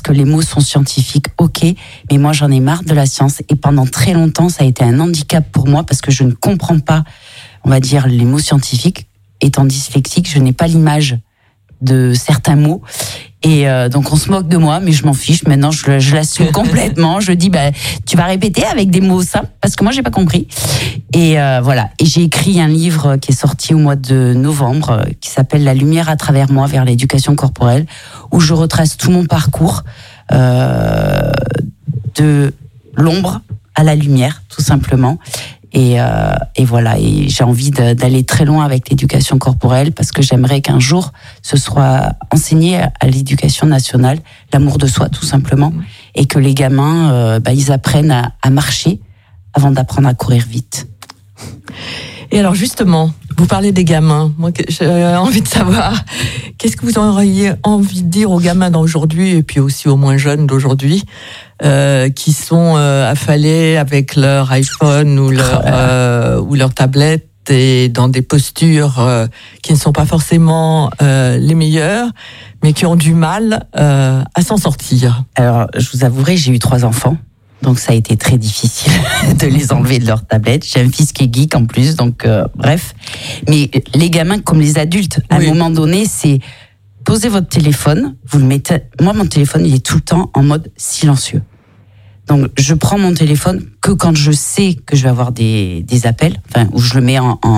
que les mots sont scientifiques, ok, mais moi j'en ai marre de la science et pendant très longtemps ça a été un handicap pour moi parce que je ne comprends pas, on va dire, les mots scientifiques. Étant dyslexique, je n'ai pas l'image de certains mots et donc on se moque de moi, mais je m'en fiche. Maintenant je l'assume complètement. Je dis tu vas répéter avec des mots simples parce que moi j'ai pas compris. Et voilà. Et j'ai écrit un livre qui est sorti au mois de novembre qui s'appelle La lumière à travers moi vers l'éducation corporelle, où je retrace tout mon parcours de l'ombre à la lumière, tout simplement. Et voilà, et j'ai envie d'aller très loin avec l'éducation corporelle parce que j'aimerais qu'un jour ce soit enseigné à l'éducation nationale, l'amour de soi tout simplement, et que les gamins ils apprennent à marcher avant d'apprendre à courir vite. Et alors justement, vous parlez des gamins. Moi, j'ai envie de savoir, qu'est-ce que vous auriez envie de dire aux gamins d'aujourd'hui et puis aussi aux moins jeunes d'aujourd'hui qui sont affalés avec leur iPhone ou leur tablette et dans des postures qui ne sont pas forcément les meilleures, mais qui ont du mal à s'en sortir. Alors, je vous avouerai, j'ai eu 3 enfants. Donc ça a été très difficile de les enlever de leur tablette. J'ai un fils qui est geek en plus, donc bref. Mais les gamins comme les adultes, à un moment donné, c'est posez votre téléphone, vous le mettez. Moi, mon téléphone, il est tout le temps en mode silencieux. Donc je prends mon téléphone que quand je sais que je vais avoir des appels, enfin où je le mets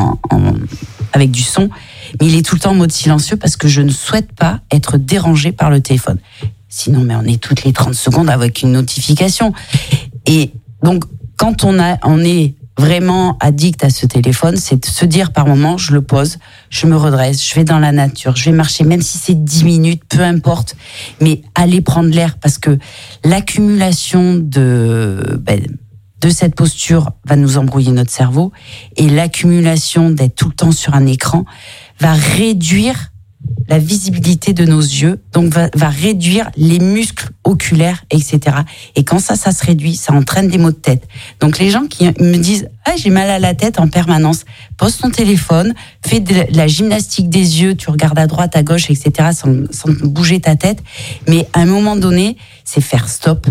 avec du son. Mais il est tout le temps en mode silencieux parce que je ne souhaite pas être dérangé par le téléphone. Sinon, mais on est toutes les 30 secondes avec une notification. Et donc, quand on est vraiment addict à ce téléphone, c'est de se dire par moment, je le pose, je me redresse, je vais dans la nature, je vais marcher, même si c'est 10 minutes, peu importe, mais aller prendre l'air parce que l'accumulation de cette posture va nous embrouiller notre cerveau et l'accumulation d'être tout le temps sur un écran va réduire la visibilité de nos yeux, donc va réduire les muscles oculaires, etc. Et quand ça se réduit, ça entraîne des maux de tête. Donc les gens qui me disent « j'ai mal à la tête en permanence », pose ton téléphone, fais de la gymnastique des yeux, tu regardes à droite, à gauche, etc. sans bouger ta tête. Mais à un moment donné, c'est faire stop.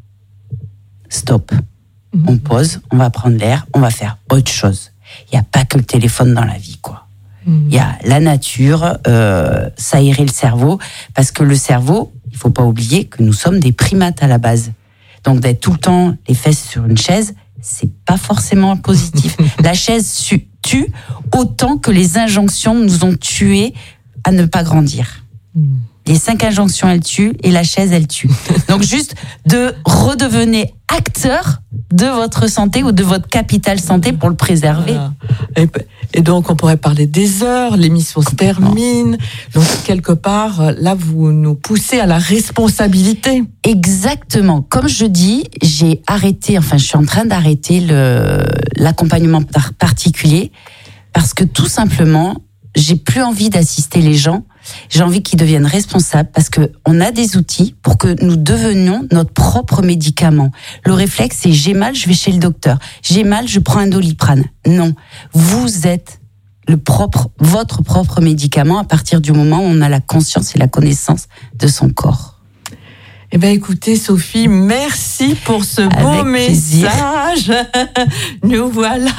On pose, on va prendre l'air, on va faire autre chose. Il n'y a pas que le téléphone dans la vie, quoi. Il y a la nature, s'aérer le cerveau, parce que le cerveau, il faut pas oublier que nous sommes des primates à la base. Donc d'être tout le temps les fesses sur une chaise, c'est pas forcément positif. La chaise tue autant que les injonctions nous ont tués à ne pas grandir. Les 5 injonctions, elles tuent, et la chaise, elle tue. Donc juste de redevenir acteur de votre santé ou de votre capital santé pour le préserver. Voilà. Et donc, on pourrait parler des heures, l'émission se termine. Donc, quelque part, là, vous nous poussez à la responsabilité. Exactement. Comme je dis, je suis en train d'arrêter l'accompagnement particulier parce que tout simplement, j'ai plus envie d'assister les gens. J'ai envie qu'ils deviennent responsables parce que on a des outils pour que nous devenions notre propre médicament. Le réflexe, c'est j'ai mal, je vais chez le docteur. J'ai mal, je prends un Doliprane. Non, vous êtes votre propre médicament à partir du moment où on a la conscience et la connaissance de son corps. Eh bien, écoutez, Sophie, merci pour ce beau message. Nous voilà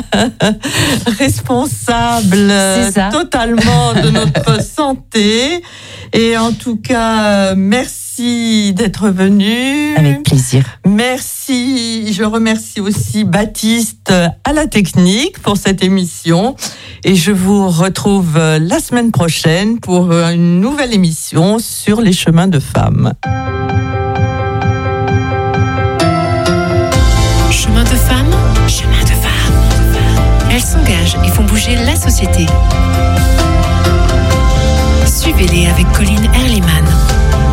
responsables totalement de notre santé. Et en tout cas, merci d'être venu. Avec plaisir. Merci. Je remercie aussi Baptiste à la technique pour cette émission. Et je vous retrouve la semaine prochaine pour une nouvelle émission sur les chemins de femmes. Chemin de femmes. Elles s'engagent et font bouger la société. Suivez-les avec Colline Erliman.